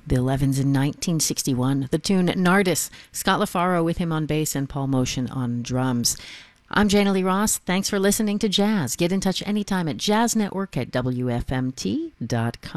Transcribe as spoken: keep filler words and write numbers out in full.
Bill Evans in nineteen sixty-one. The tune Nardis. Scott LaFaro with him on bass and Paul Motion on drums. I'm Jana Lee Ross. Thanks for listening to Jazz. Get in touch anytime at jazznetwork at W F M T dot com.